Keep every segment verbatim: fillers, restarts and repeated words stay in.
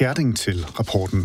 Gerding til rapporten.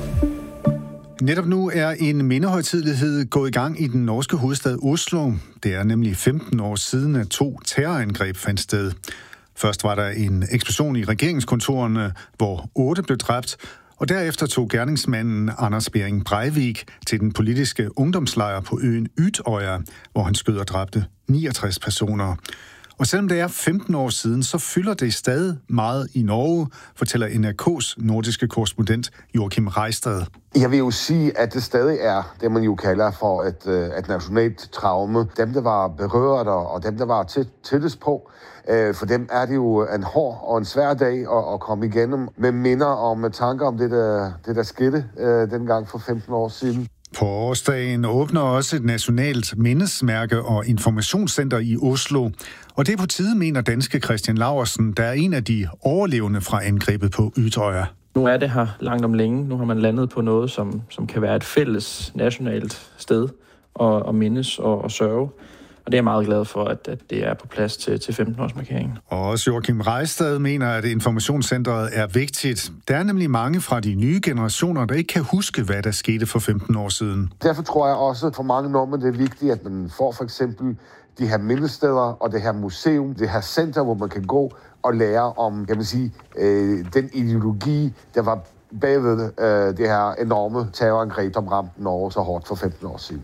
Netop nu er en mindehøjtidelighed gået i gang i den norske hovedstad Oslo. Det er nemlig femten år siden, at to terrorangreb fandt sted. Først var der en eksplosion i regeringskontorerne, hvor otte blev dræbt, og derefter tog gerningsmanden Anders Behring Breivik til den politiske ungdomslejr på øen Utøya, hvor han skød og dræbte niogtres personer. Og selvom det er femten år siden, så fylder det stadig meget i Norge, fortæller N R K's nordiske korrespondent Joachim Reistad. Jeg vil jo sige, at det stadig er det, man jo kalder for et, et nationalt traume. Dem, der var berørt, og dem, der var tæt, tættest på, for dem er det jo en hård og en svær dag at, at komme igennem med minder og med tanker om det, der, det, der skete dengang for femten år siden. På årsdagen åbner også et nationalt mindesmærke- og informationscenter i Oslo. Og det er på tide, mener danske Christian Laursen, der er en af de overlevende fra angrebet på Utøya. Nu er det her langt om længe. Nu har man landet på noget, som, som kan være et fælles nationalt sted at, at mindes og, og sørge. Og det er jeg meget glad for, at, at det er på plads til, til femten-årsmarkeringen. Og også Joachim Reistad mener, at informationscentret er vigtigt. Der er nemlig mange fra de nye generationer, der ikke kan huske, hvad der skete for femten år siden. Derfor tror jeg også, for mange nordmænd, det er vigtigt, at man får for eksempel de her mindesteder og det her museum, det her center, hvor man kan gå og lære om, kan man sige, øh, den ideologi, der var bagved øh, det her enorme terrorangreb, som ramte Norge så hårdt for femten år siden.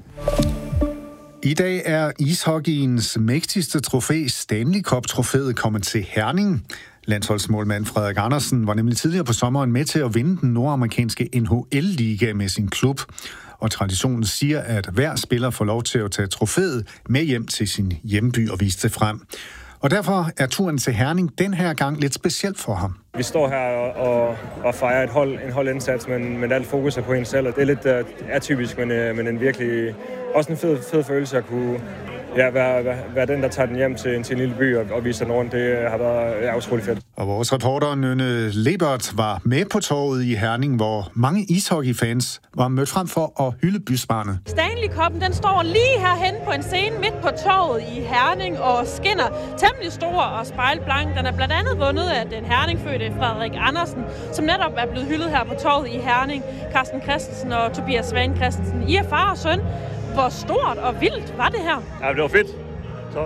I dag er ishockeyens mægtigste trofæ, Stanley Cup-trofæet, kommet til Herning. Landsholdsmålmand Frederik Andersen var nemlig tidligere på sommeren med til at vinde den nordamerikanske N H L-liga med sin klub. Og traditionen siger, at hver spiller får lov til at tage trofæet med hjem til sin hjemby og vise det frem. Og derfor er turen til Herning den her gang lidt specielt for ham. Vi står her og, og fejrer et hold, en holdindsats, men, men alt fokus er på en selv. Det er lidt uh, atypisk, men, uh, men en virkelig også en fed, fed følelse at kunne ja, være, være, være den, der tager den hjem til, til en lille by og, og vise den rundt. Det har været ja, utroligt fedt. Og vores reporter Nynne Lebert var med på torvet i Herning, hvor mange ishockeyfans var mødt frem for at hylde bysbarnet. Stanley Cup'en, den står lige herhen på en scene midt på torvet i Herning og skinner temmelig stor og spejlblank. Den er blandt andet vundet af den herningfødte Frederik Andersen, som netop er blevet hyldet her på torvet i Herning. Carsten Christensen og Tobias Svane Christensen. I er far og søn. Hvor stort og vildt var det her? Ja, det var fedt. Så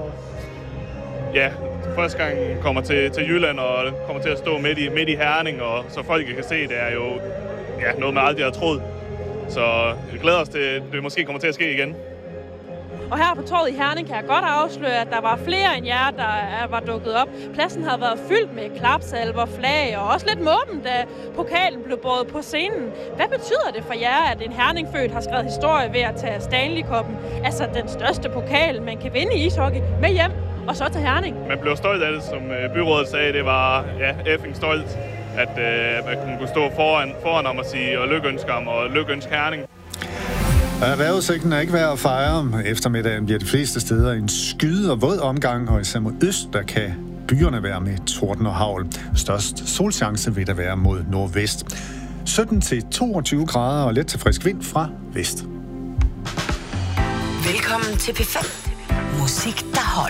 ja, første gang kommer til, til Jylland og kommer til at stå midt i, midt i Herning, og så folk kan se, det er jo ja, noget, man aldrig har troet. Så jeg glæder os til, at det måske kommer til at ske igen. Og her på torvet i Herning kan jeg godt afsløre, at der var flere end jer, der var dukket op. Pladsen havde været fyldt med klapsalver, flag og også lidt måben, da pokalen blev båret på scenen. Hvad betyder det for jer, at en herningfødt har skrevet historie ved at tage Stanley Cup'en, altså den største pokal, man kan vinde i ishockey, med hjem og så til Herning? Man blev stolt af det, som byrådet sagde. Det var ja, effing stolt, at øh, man kunne stå foran, foran om at sige og lykønske ham og lykønske Herning. Vejrudsigten er ikke værd at fejre. Eftermiddagen bliver de fleste steder en skyde og våd omgang, og især mod øst, der kan byerne være med torden og hagl. Størst solchance vil der være mod nordvest. sytten til toogtyve grader og let til frisk vind fra vest. Velkommen til P fem. Musik, der holder.